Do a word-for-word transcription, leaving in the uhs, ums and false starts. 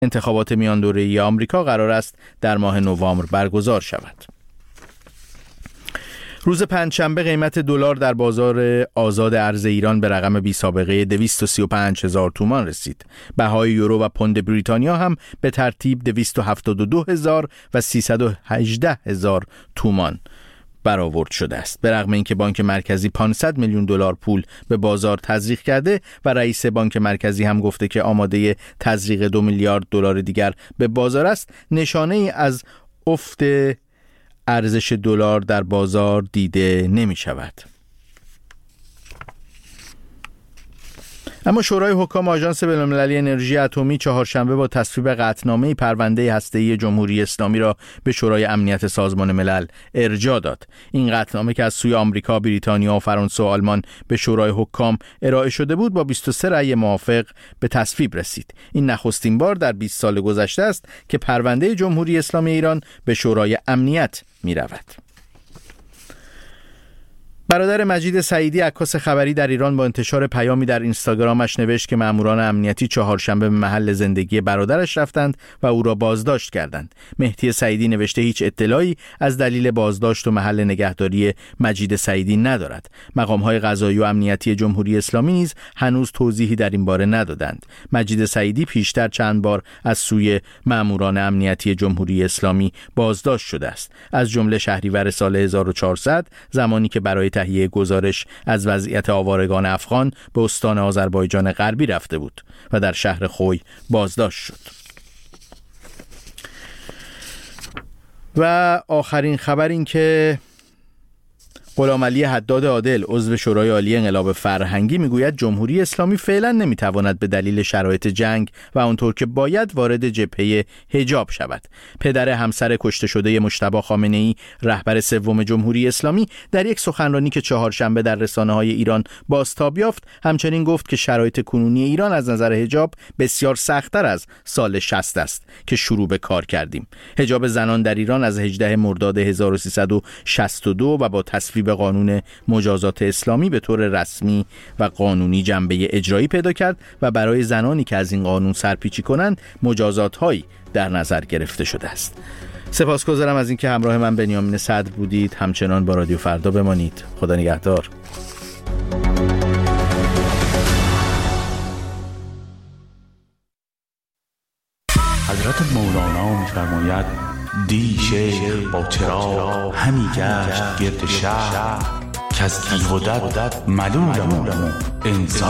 انتخابات میان دوره‌ای آمریکا قرار است در ماه نوامبر برگزار شود. روز پنجشنبه قیمت دلار در بازار آزاد ارز ایران به رقم بی سابقه دویست و سی و پنج هزار تومان رسید. بهای یورو و پوند بریتانیا هم به ترتیب دویست و هفتاد و دو هزار و سیصد و هجده هزار تومان برآورد شده است. به رغم اینکه بانک مرکزی پانصد میلیون دلار پول به بازار تزریق کرده و رئیس بانک مرکزی هم گفته که آماده تزریق دو میلیارد دلار دیگر به بازار است، نشانه ای از افت ارزش دلار در بازار دیده نمی شود. اما شورای حکام آژانس بین‌المللی انرژی اتمی چهارشنبه با تصویب قطعنامه پرونده هسته‌ای جمهوری اسلامی را به شورای امنیت سازمان ملل ارجاع داد. این قطعنامه که از سوی آمریکا، بریتانیا و فرانسه و آلمان به شورای حکام ارائه شده بود، با بیست و سه رأی موافق به تصویب رسید. این نخستین بار در بیست سال گذشته است که پرونده جمهوری اسلامی ایران به شورای امنیت می رود. برادر مجید سعیدی، عکاس خبری در ایران، با انتشار پیامی در اینستاگرامش نوشت که ماموران امنیتی چهارشنبه به محل زندگی برادرش رفتند و او را بازداشت کردند. مهدی سعیدی نوشته هیچ اطلاعی از دلیل بازداشت و محل نگهداری مجید سعیدی ندارد. مقام‌های قضایی و امنیتی جمهوری اسلامی نیز هنوز توضیحی در این باره ندادند. مجید سعیدی پیشتر چند بار از سوی ماموران امنیتی جمهوری اسلامی بازداشت شده است، از جمله شهریور سال هزار و چهارصد زمانی که برای تهیه گزارش از وضعیت آوارگان افغان به استان آذربایجان غربی رفته بود و در شهر خوی بازداشت شد. و آخرین خبر این که غلامعلی حداد عادل، عضو شورای عالی انقلاب فرهنگی، میگوید جمهوری اسلامی فعلا نمیتواند به دلیل شرایط جنگ و آنطور که باید وارد جبهه حجاب شود. پدر همسر کشته شده مجتبی خامنه‌ای، رهبر سوم جمهوری اسلامی، در یک سخنرانی که چهارشنبه در رسانه‌های ایران بازتاب یافت، همچنین گفت که شرایط کنونی ایران از نظر حجاب بسیار سخت‌تر از سال شصت است که شروع به کار کردیم. حجاب زنان در ایران از هجدهم مرداد هزار و سیصد و شصت و دو و با تصویب به قانون مجازات اسلامی به طور رسمی و قانونی جنبه اجرایی پیدا کرد و برای زنانی که از این قانون سرپیچی کنند مجازات‌هایی در نظر گرفته شده است. سپاسگزارم از اینکه همراه من بنیامین صدر بودید. همچنان با رادیو فردا بمانید. خدا نگهدار. حضرت مولانا می‌فرماید دی شیخ با چراغ همی گشت گرد شهر، که از بیهودت ملولم انسان